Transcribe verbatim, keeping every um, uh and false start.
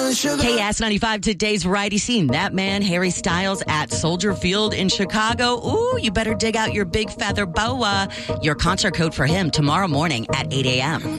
K S ninety-five, today's variety scene. That man, Harry Styles, at Soldier Field in Chicago. Ooh, you better dig out your big feather boa. Your concert code for him tomorrow morning at eight a.m.